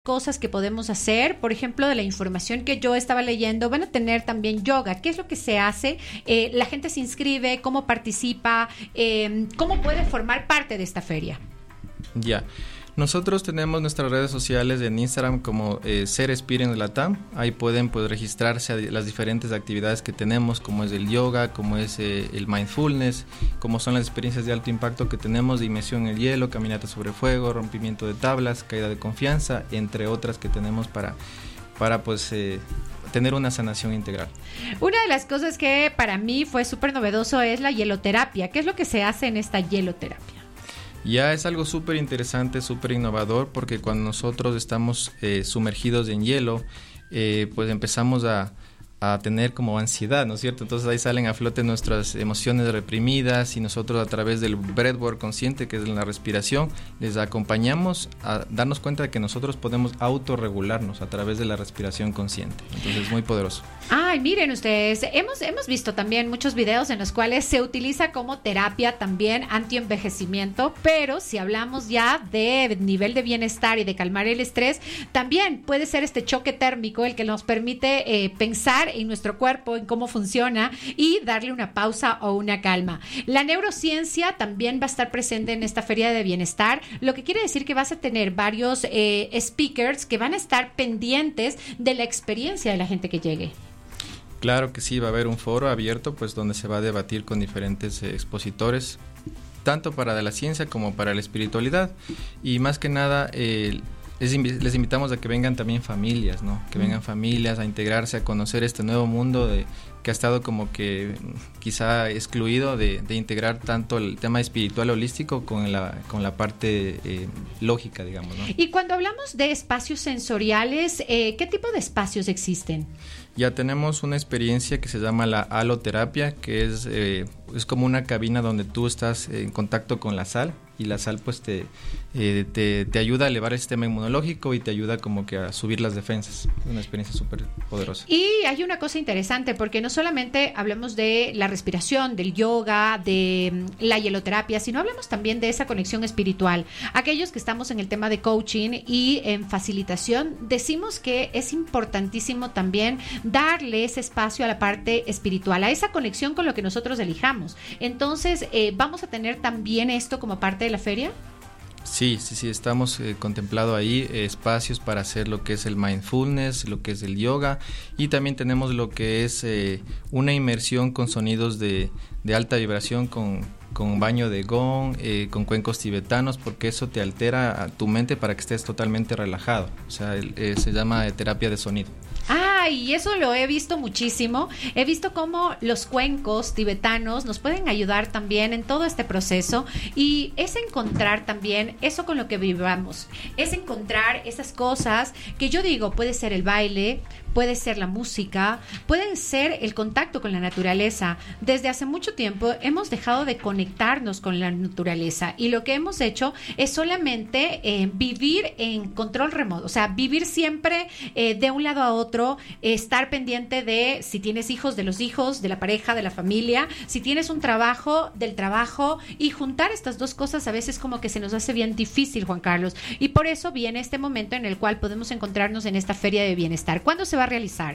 cosas que podemos hacer, por ejemplo, de la información que yo estaba leyendo, van a tener también yoga. ¿Qué es lo que se hace? La gente se inscribe, cómo participa, cómo puede formar parte de esta feria. Ya. Nosotros tenemos nuestras redes sociales en Instagram como Ser Experience Latam. Ahí pueden registrarse a las diferentes actividades que tenemos, como es el yoga, como es el mindfulness, como son las experiencias de alto impacto que tenemos de inmersión en el hielo, caminata sobre fuego, rompimiento de tablas, caída de confianza, entre otras que tenemos para tener una sanación integral. Una de las cosas que para mí fue súper novedoso es la hieloterapia. ¿Qué es lo que se hace en esta hieloterapia? Ya es algo súper interesante, súper innovador, porque cuando nosotros estamos sumergidos en hielo, pues empezamos a tener como ansiedad, ¿no es cierto? Entonces ahí salen a flote nuestras emociones reprimidas y nosotros a través del breathwork consciente, que es la respiración, les acompañamos a darnos cuenta de que nosotros podemos autorregularnos a través de la respiración consciente. Entonces es muy poderoso. Ay, miren ustedes, hemos visto también muchos videos en los cuales se utiliza como terapia también anti-envejecimiento, pero si hablamos ya de nivel de bienestar y de calmar el estrés, también puede ser este choque térmico el que nos permite pensar en nuestro cuerpo, en cómo funciona y darle una pausa o una calma. La neurociencia también va a estar presente en esta feria de bienestar, lo que quiere decir que vas a tener varios speakers que van a estar pendientes de la experiencia de la gente que llegue. Claro que sí, va a haber un foro abierto pues donde se va a debatir con diferentes expositores, tanto para de la ciencia como para la espiritualidad, y más que nada les invitamos a que vengan también familias, ¿no? Que vengan familias a integrarse, a conocer este nuevo mundo que ha estado como que quizá excluido de integrar tanto el tema espiritual holístico con la parte lógica, digamos, ¿no? Y cuando hablamos de espacios sensoriales, ¿qué tipo de espacios existen? Ya tenemos una experiencia que se llama la haloterapia, que es como una cabina donde tú estás en contacto con la sal, y la sal pues te ayuda a elevar el sistema inmunológico y te ayuda como que a subir las defensas. Una experiencia súper poderosa. Y hay una cosa interesante, porque no solamente hablamos de la respiración, del yoga, de la hieloterapia, sino hablamos también de esa conexión espiritual. Aquellos que estamos en el tema de coaching y en facilitación, decimos que es importantísimo también darle ese espacio a la parte espiritual, a esa conexión con lo que nosotros elijamos. Entonces, ¿vamos a tener también esto como parte de la feria? Sí, estamos contemplado ahí espacios para hacer lo que es el mindfulness, lo que es el yoga, y también tenemos lo que es una inmersión con sonidos de alta vibración, con baño de gong, con cuencos tibetanos, porque eso te altera a tu mente para que estés totalmente relajado. O sea, se llama terapia de sonido. Ah, y eso lo he visto muchísimo. He visto cómo los cuencos tibetanos nos pueden ayudar también en todo este proceso, y es encontrar también eso con lo que vibramos. Es encontrar esas cosas que yo digo, puede ser el baile, puede ser la música, puede ser el contacto con la naturaleza. Desde hace mucho tiempo hemos dejado de conectarnos con la naturaleza, y lo que hemos hecho es solamente vivir en control remoto, o sea, vivir siempre de un lado a otro, estar pendiente de si tienes hijos, de los hijos, de la pareja, de la familia, si tienes un trabajo, del trabajo, y juntar estas dos cosas a veces como que se nos hace bien difícil, Juan Carlos, y por eso viene este momento en el cual podemos encontrarnos en esta feria de bienestar. ¿Cuándo se va a realizar?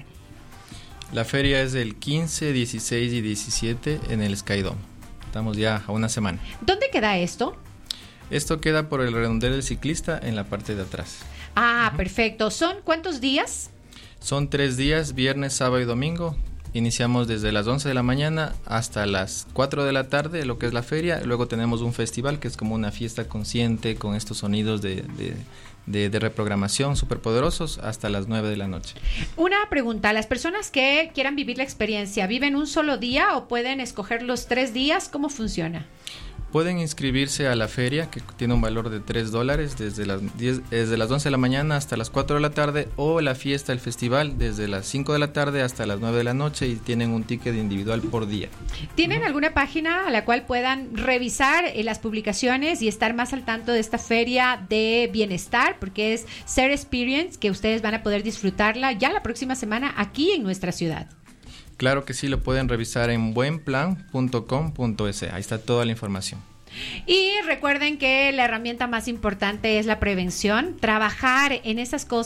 La feria es del 15, 16 y 17 en el Skydome. Estamos ya a una semana. ¿Dónde queda esto? Esto queda por el redondel del ciclista en la parte de atrás. Ah, perfecto. ¿Son cuántos días? Son 3 días, viernes, sábado y domingo. Iniciamos desde las 11 de la mañana hasta las 4 de la tarde, lo que es la feria. Luego tenemos un festival que es como una fiesta consciente con estos sonidos de reprogramación superpoderosos hasta las 9 de la noche. Una pregunta, ¿las personas que quieran vivir la experiencia viven un solo día o pueden escoger los 3 días? ¿Cómo funciona? Pueden inscribirse a la feria, que tiene un valor de $3 desde las 11 de la mañana hasta las 4 de la tarde, o la fiesta, el festival, desde las 5 de la tarde hasta las 9 de la noche, y tienen un ticket individual por día. ¿Tienen alguna página a la cual puedan revisar las publicaciones y estar más al tanto de esta feria de bienestar? Porque es Ser Experience, que ustedes van a poder disfrutarla ya la próxima semana aquí en nuestra ciudad. Claro que sí, lo pueden revisar en buenplan.com.es. Ahí está toda la información. Y recuerden que la herramienta más importante es la prevención, trabajar en esas cosas